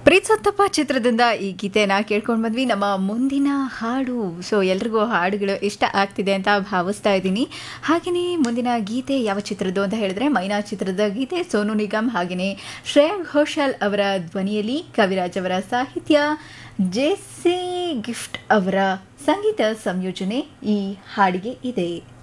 ಪ್ರೀತ್ಸತ್ತಪ್ಪ ಚಿತ್ರದಿಂದ ಈ ಗೀತೆನ ಕೇಳ್ಕೊಂಡು ಬಂದ್ವಿ. ನಮ್ಮ ಮುಂದಿನ ಹಾಡು, ಸೊ ಎಲ್ರಿಗೂ ಹಾಡುಗಳು ಇಷ್ಟ ಆಗ್ತಿದೆ ಅಂತ ಭಾವಿಸ್ತಾ ಇದ್ದೀನಿ. ಹಾಗೆಯೇ ಮುಂದಿನ ಗೀತೆ ಯಾವ ಚಿತ್ರದ್ದು ಅಂತ ಹೇಳಿದ್ರೆ ಮೈನಾ ಚಿತ್ರದ ಗೀತೆ. ಸೋನು ನಿಗಮ್ ಹಾಗೆಯೇ ಶ್ರೇಯಾ ಘೋಷಾಲ್ ಅವರ ಧ್ವನಿಯಲ್ಲಿ, ಕವಿರಾಜ್ ಅವರ ಸಾಹಿತ್ಯ, ಜೆಸ್ಸಿ ಗಿಫ್ಟ್ ಅವರ ಸಂಗೀತ ಸಂಯೋಜನೆ ಈ ಹಾಡಿಗೆ ಇದೆ.